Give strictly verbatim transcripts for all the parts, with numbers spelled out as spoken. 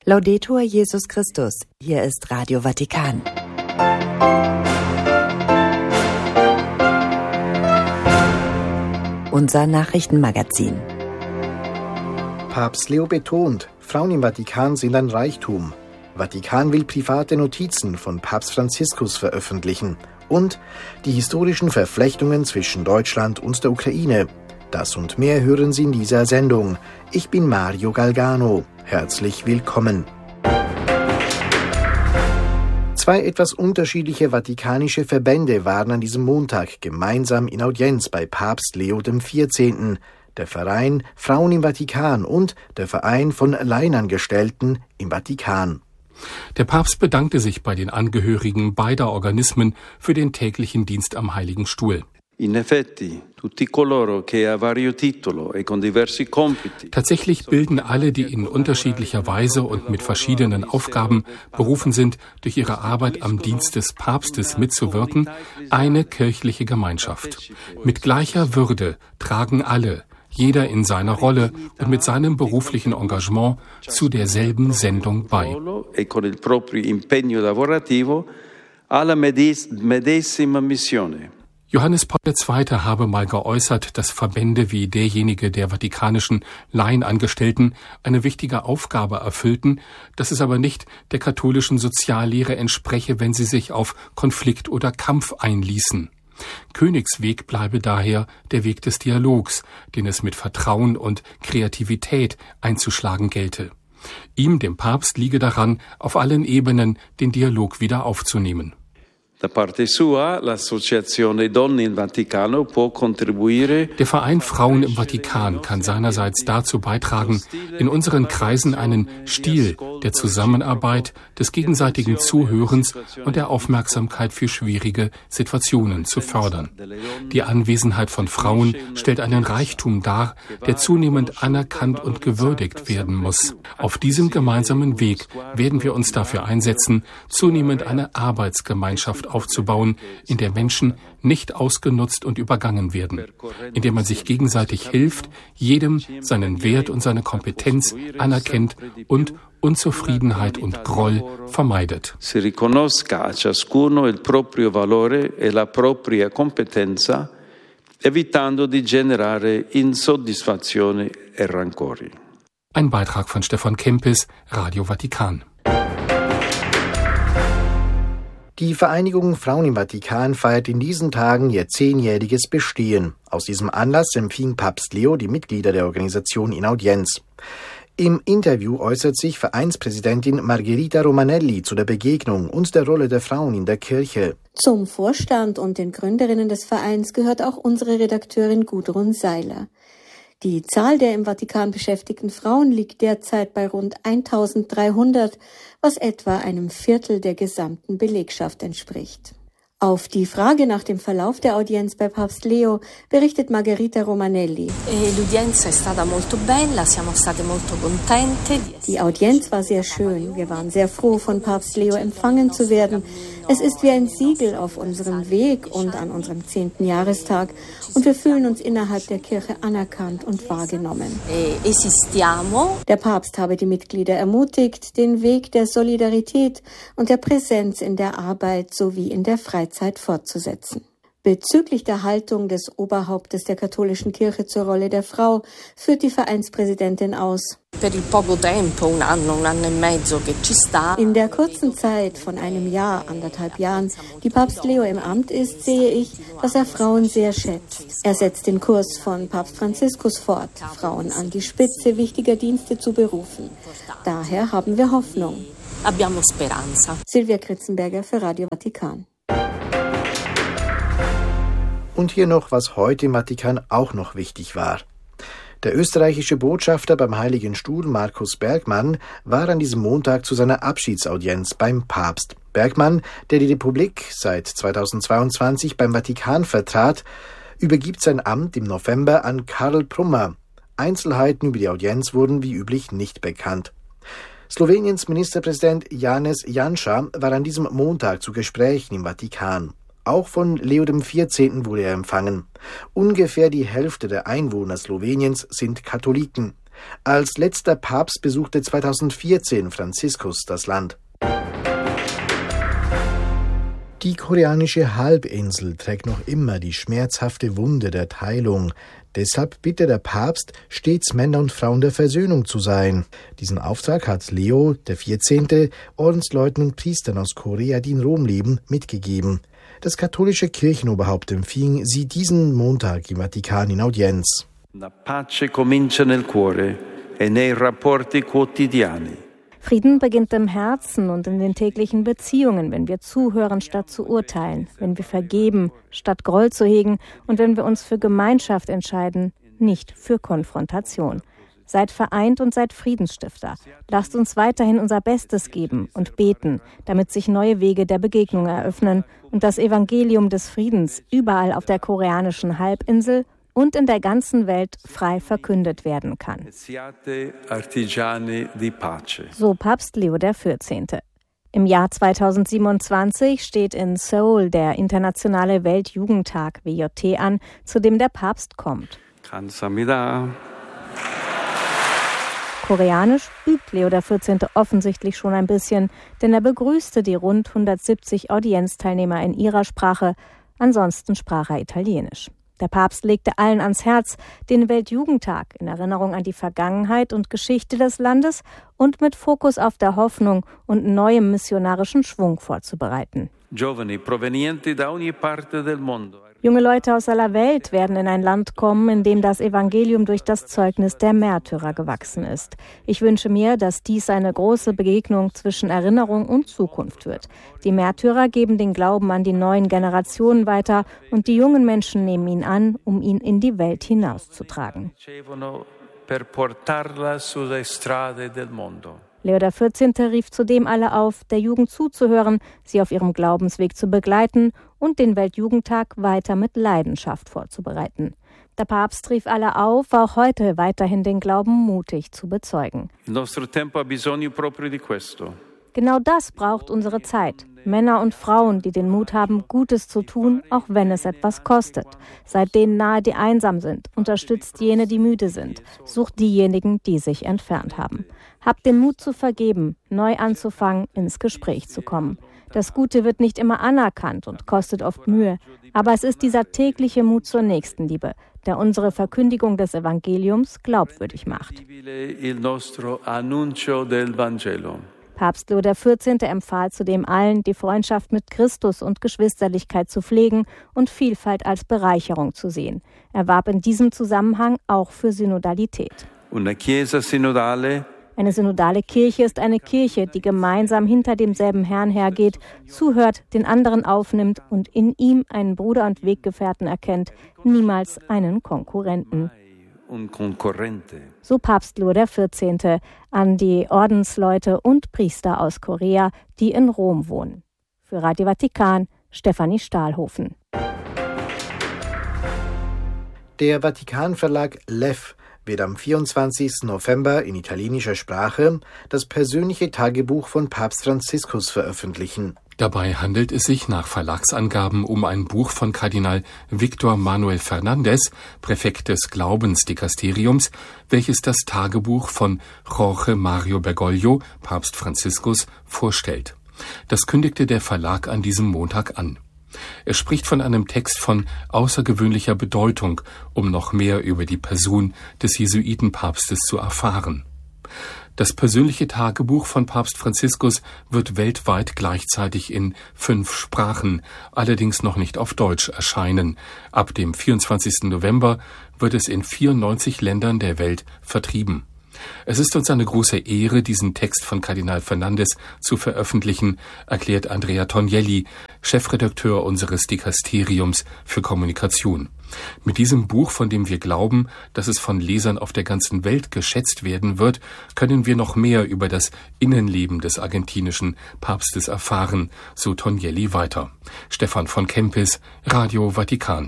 Laudetur Jesus Christus. Hier ist Radio Vatikan. Unser Nachrichtenmagazin. Papst Leo betont, Frauen im Vatikan sind ein Reichtum. Vatikan will private Notizen von Papst Franziskus veröffentlichen. Und die historischen Verflechtungen zwischen Deutschland und der Ukraine. Das und mehr hören Sie in dieser Sendung. Ich bin Mario Galgano. Herzlich willkommen. Zwei etwas unterschiedliche vatikanische Verbände waren an diesem Montag gemeinsam in Audienz bei Papst Leo der vierzehnten. Der Verein Frauen im Vatikan und der Verein von Laienangestellten im Vatikan. Der Papst bedankte sich bei den Angehörigen beider Organismen für den täglichen Dienst am Heiligen Stuhl. Tatsächlich bilden alle, die in unterschiedlicher Weise und mit verschiedenen Aufgaben berufen sind, durch ihre Arbeit am Dienst des Papstes mitzuwirken, eine kirchliche Gemeinschaft. Mit gleicher Würde tragen alle, jeder in seiner Rolle und mit seinem beruflichen Engagement, zu derselben Sendung bei. Johannes Paul der Zweite habe mal geäußert, dass Verbände wie derjenige der vatikanischen Laienangestellten eine wichtige Aufgabe erfüllten, dass es aber nicht der katholischen Soziallehre entspreche, wenn sie sich auf Konflikt oder Kampf einließen. Königsweg bleibe daher der Weg des Dialogs, den es mit Vertrauen und Kreativität einzuschlagen gelte. Ihm, dem Papst, liege daran, auf allen Ebenen den Dialog wieder aufzunehmen. Der Verein Frauen im Vatikan kann seinerseits dazu beitragen, in unseren Kreisen einen Stil der Zusammenarbeit, des gegenseitigen Zuhörens und der Aufmerksamkeit für schwierige Situationen zu fördern. Die Anwesenheit von Frauen stellt einen Reichtum dar, der zunehmend anerkannt und gewürdigt werden muss. Auf diesem gemeinsamen Weg werden wir uns dafür einsetzen, zunehmend eine Arbeitsgemeinschaft aufzubauen, in der Menschen nicht ausgenutzt und übergangen werden, in der man sich gegenseitig hilft, jedem seinen Wert und seine Kompetenz anerkennt und Unzufriedenheit und Groll vermeidet. Si riconosca a ciascuno il proprio valore e la propria competenza, evitando di generare insoddisfazione e rancori. Ein Beitrag von Stefan Kempis, Radio Vatikan. Die Vereinigung Frauen im Vatikan feiert in diesen Tagen ihr zehnjähriges Bestehen. Aus diesem Anlass empfing Papst Leo die Mitglieder der Organisation in Audienz. Im Interview äußert sich Vereinspräsidentin Margherita Romanelli zu der Begegnung und der Rolle der Frauen in der Kirche. Zum Vorstand und den Gründerinnen des Vereins gehört auch unsere Redakteurin Gudrun Seiler. Die Zahl der im Vatikan beschäftigten Frauen liegt derzeit bei rund eintausenddreihundert, was etwa einem Viertel der gesamten Belegschaft entspricht. Auf die Frage nach dem Verlauf der Audienz bei Papst Leo berichtet Margherita Romanelli. Die Audienz war sehr schön. Wir waren sehr froh, von Papst Leo empfangen zu werden. Es ist wie ein Siegel auf unserem Weg und an unserem zehnten Jahrestag. Und wir fühlen uns innerhalb der Kirche anerkannt und wahrgenommen. Der Papst habe die Mitglieder ermutigt, den Weg der Solidarität und der Präsenz in der Arbeit sowie in der Freizeit fortzusetzen. Bezüglich der Haltung des Oberhauptes der katholischen Kirche zur Rolle der Frau führt die Vereinspräsidentin aus. In der kurzen Zeit von einem Jahr, anderthalb Jahren, die Papst Leo im Amt ist, sehe ich, dass er Frauen sehr schätzt. Er setzt den Kurs von Papst Franziskus fort, Frauen an die Spitze wichtiger Dienste zu berufen. Daher haben wir Hoffnung. Silvia Kritzenberger für Radio Vatikan. Und hier noch, was heute im Vatikan auch noch wichtig war. Der österreichische Botschafter beim Heiligen Stuhl, Markus Bergmann, war an diesem Montag zu seiner Abschiedsaudienz beim Papst. Bergmann, der die Republik seit zweitausendzweiundzwanzig beim Vatikan vertrat, übergibt sein Amt im November an Karl Prummer. Einzelheiten über die Audienz wurden wie üblich nicht bekannt. Sloweniens Ministerpräsident Janez Janša war an diesem Montag zu Gesprächen im Vatikan. Auch von Leo der vierzehnten wurde er empfangen. Ungefähr die Hälfte der Einwohner Sloweniens sind Katholiken. Als letzter Papst besuchte zweitausendvierzehn Franziskus das Land. Die koreanische Halbinsel trägt noch immer die schmerzhafte Wunde der Teilung. Deshalb bittet der Papst, stets Männer und Frauen der Versöhnung zu sein. Diesen Auftrag hat Leo der vierzehnte Ordensleuten und Priestern aus Korea, die in Rom leben, mitgegeben. Das katholische Kirchenoberhaupt empfing sie diesen Montag im Vatikan in Audienz. La pace comincia nel cuore e nei rapporti quotidiani. Frieden beginnt im Herzen und in den täglichen Beziehungen, wenn wir zuhören statt zu urteilen, wenn wir vergeben statt Groll zu hegen und wenn wir uns für Gemeinschaft entscheiden, nicht für Konfrontation. Seid vereint und seid Friedensstifter. Lasst uns weiterhin unser Bestes geben und beten, damit sich neue Wege der Begegnung eröffnen und das Evangelium des Friedens überall auf der koreanischen Halbinsel und in der ganzen Welt frei verkündet werden kann. So Papst Leo der vierzehnte. Im Jahr zweitausendsiebenundzwanzig steht in Seoul der Internationale Weltjugendtag W J T an, zu dem der Papst kommt. 감사합니다. Koreanisch übt Leo der vierzehnte offensichtlich schon ein bisschen, denn er begrüßte die rund hundertsiebzig Audienzteilnehmer in ihrer Sprache, ansonsten sprach er Italienisch. Der Papst legte allen ans Herz, den Weltjugendtag in Erinnerung an die Vergangenheit und Geschichte des Landes und mit Fokus auf der Hoffnung und neuem missionarischen Schwung vorzubereiten. Giovani provenienti da ogni parte del mondo. Junge Leute aus aller Welt werden in ein Land kommen, in dem das Evangelium durch das Zeugnis der Märtyrer gewachsen ist. Ich wünsche mir, dass dies eine große Begegnung zwischen Erinnerung und Zukunft wird. Die Märtyrer geben den Glauben an die neuen Generationen weiter und die jungen Menschen nehmen ihn an, um ihn in die Welt hinauszutragen. Leo der vierzehnte rief zudem alle auf, der Jugend zuzuhören, sie auf ihrem Glaubensweg zu begleiten und den Weltjugendtag weiter mit Leidenschaft vorzubereiten. Der Papst rief alle auf, auch heute weiterhin den Glauben mutig zu bezeugen. Genau das braucht unsere Zeit. Männer und Frauen, die den Mut haben, Gutes zu tun, auch wenn es etwas kostet. Seid denen nahe, die einsam sind. Unterstützt jene, die müde sind. Sucht diejenigen, die sich entfernt haben. Habt den Mut zu vergeben, neu anzufangen, ins Gespräch zu kommen. Das Gute wird nicht immer anerkannt und kostet oft Mühe. Aber es ist dieser tägliche Mut zur Nächstenliebe, der unsere Verkündigung des Evangeliums glaubwürdig macht. Papst Leo der vierzehnte empfahl zudem allen, die Freundschaft mit Christus und Geschwisterlichkeit zu pflegen und Vielfalt als Bereicherung zu sehen. Er warb in diesem Zusammenhang auch für Synodalität. Eine synodale Kirche ist eine Kirche, die gemeinsam hinter demselben Herrn hergeht, zuhört, den anderen aufnimmt und in ihm einen Bruder und Weggefährten erkennt, niemals einen Konkurrenten. So Papst Leo der vierzehnte an die Ordensleute und Priester aus Korea, die in Rom wohnen. Für Radio Vatikan, Stefanie Stahlhofen. Der Vatikan-Verlag Lev wird am vierundzwanzigsten November in italienischer Sprache das persönliche Tagebuch von Papst Franziskus veröffentlichen. Dabei handelt es sich nach Verlagsangaben um ein Buch von Kardinal Victor Manuel Fernandez, Präfekt des Glaubensdikasteriums, welches das Tagebuch von Jorge Mario Bergoglio, Papst Franziskus, vorstellt. Das kündigte der Verlag an diesem Montag an. Er spricht von einem Text von außergewöhnlicher Bedeutung, um noch mehr über die Person des Jesuitenpapstes zu erfahren. Das persönliche Tagebuch von Papst Franziskus wird weltweit gleichzeitig in fünf Sprachen, allerdings noch nicht auf Deutsch erscheinen. Ab dem vierundzwanzigsten November wird es in vierundneunzig Ländern der Welt vertrieben. Es ist uns eine große Ehre, diesen Text von Kardinal Fernandez zu veröffentlichen, erklärt Andrea Tognelli, Chefredakteur unseres Dikasteriums für Kommunikation. Mit diesem Buch, von dem wir glauben, dass es von Lesern auf der ganzen Welt geschätzt werden wird, können wir noch mehr über das Innenleben des argentinischen Papstes erfahren, so Tognelli weiter. Stefan von Kempis, Radio Vatikan.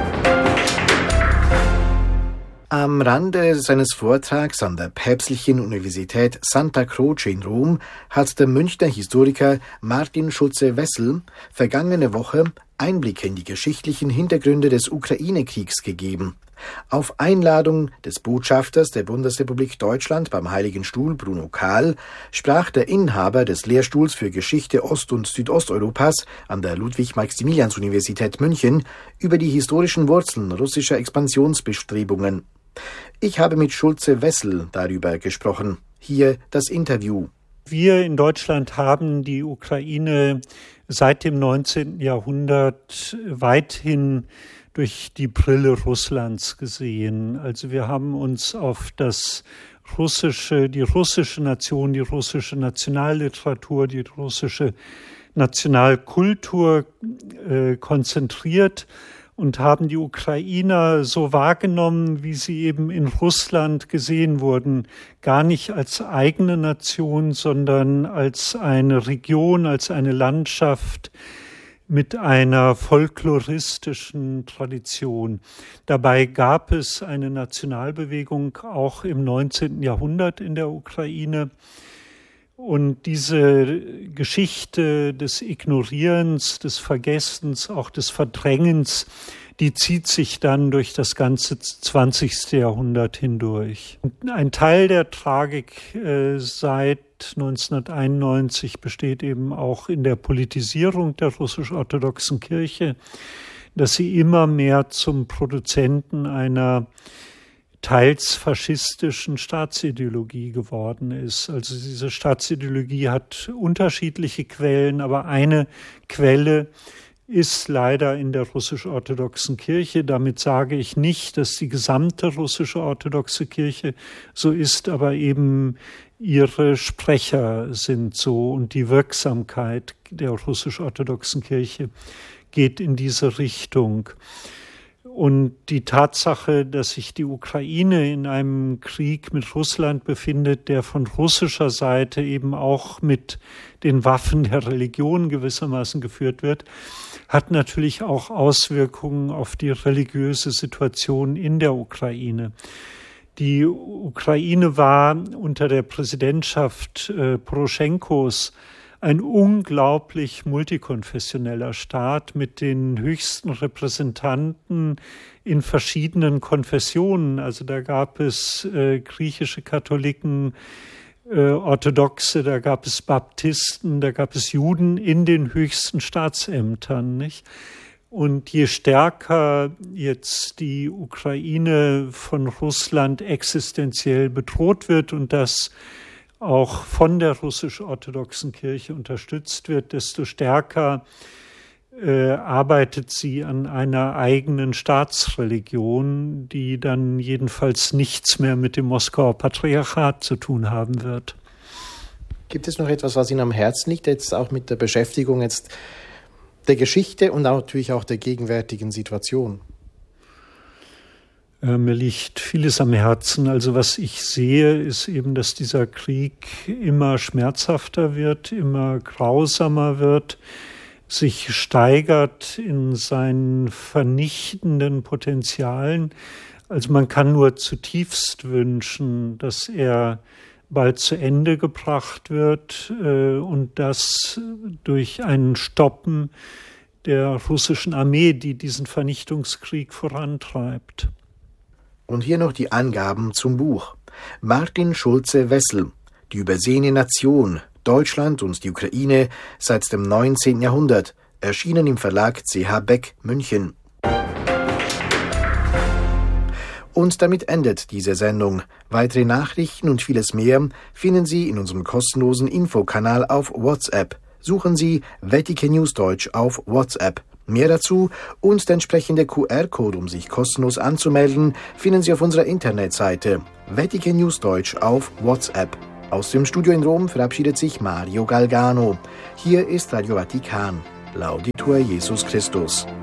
Am Rande seines Vortrags an der Päpstlichen Universität Santa Croce in Rom hat der Münchner Historiker Martin Schulze-Wessel vergangene Woche Einblicke in die geschichtlichen Hintergründe des Ukraine-Kriegs gegeben. Auf Einladung des Botschafters der Bundesrepublik Deutschland beim Heiligen Stuhl, Bruno Kahl, sprach der Inhaber des Lehrstuhls für Geschichte Ost- und Südosteuropas an der Ludwig-Maximilians-Universität München über die historischen Wurzeln russischer Expansionsbestrebungen. Ich habe mit Schulze Wessel darüber gesprochen. Hier das Interview. Wir in Deutschland haben die Ukraine seit dem neunzehnten Jahrhundert weithin durch die Brille Russlands gesehen. Also wir haben uns auf das russische, die russische Nation, die russische Nationalliteratur, die russische Nationalkultur äh, konzentriert und haben die Ukrainer so wahrgenommen, wie sie eben in Russland gesehen wurden, gar nicht als eigene Nation, sondern als eine Region, als eine Landschaft mit einer folkloristischen Tradition. Dabei gab es eine Nationalbewegung auch im neunzehnten Jahrhundert in der Ukraine. Und diese Geschichte des Ignorierens, des Vergessens, auch des Verdrängens, die zieht sich dann durch das ganze zwanzigste Jahrhundert hindurch. Und ein Teil der Tragik äh, seit neunzehnhunderteinundneunzig besteht eben auch in der Politisierung der russisch-orthodoxen Kirche, dass sie immer mehr zum Produzenten einer teils faschistischen Staatsideologie geworden ist. Also diese Staatsideologie hat unterschiedliche Quellen, aber eine Quelle ist leider in der russisch-orthodoxen Kirche. Damit sage ich nicht, dass die gesamte russisch-orthodoxe Kirche so ist, aber eben ihre Sprecher sind so und die Wirksamkeit der russisch-orthodoxen Kirche geht in diese Richtung. Und die Tatsache, dass sich die Ukraine in einem Krieg mit Russland befindet, der von russischer Seite eben auch mit den Waffen der Religion gewissermaßen geführt wird, hat natürlich auch Auswirkungen auf die religiöse Situation in der Ukraine. Die Ukraine war unter der Präsidentschaft äh, Poroschenkos ein unglaublich multikonfessioneller Staat mit den höchsten Repräsentanten in verschiedenen Konfessionen. Also da gab es äh, griechische Katholiken, äh, Orthodoxe, da gab es Baptisten, da gab es Juden in den höchsten Staatsämtern, nicht? Und je stärker jetzt die Ukraine von Russland existenziell bedroht wird und das auch von der russisch-orthodoxen Kirche unterstützt wird, desto stärker äh, arbeitet sie an einer eigenen Staatsreligion, die dann jedenfalls nichts mehr mit dem Moskauer Patriarchat zu tun haben wird. Gibt es noch etwas, was Ihnen am Herzen liegt, jetzt auch mit der Beschäftigung jetzt der Geschichte und auch natürlich auch der gegenwärtigen Situation? Äh, mir liegt vieles am Herzen. Also was ich sehe, ist eben, dass dieser Krieg immer schmerzhafter wird, immer grausamer wird, sich steigert in seinen vernichtenden Potenzialen. Also man kann nur zutiefst wünschen, dass er bald zu Ende gebracht wird äh, und das durch ein Stoppen der russischen Armee, die diesen Vernichtungskrieg vorantreibt. Und hier noch die Angaben zum Buch. Martin Schulze Wessel, Die übersehene Nation, Deutschland und die Ukraine seit dem neunzehnten Jahrhundert, erschienen im Verlag C H Beck, München. Und damit endet diese Sendung. Weitere Nachrichten und vieles mehr finden Sie in unserem kostenlosen Infokanal auf WhatsApp. Suchen Sie Vatikan News Deutsch auf WhatsApp. Mehr dazu und der entsprechende Q R-Code, um sich kostenlos anzumelden, finden Sie auf unserer Internetseite Vatikan News Deutsch auf WhatsApp. Aus dem Studio in Rom verabschiedet sich Mario Galgano. Hier ist Radio Vatikan. Laudetur Jesus Christus.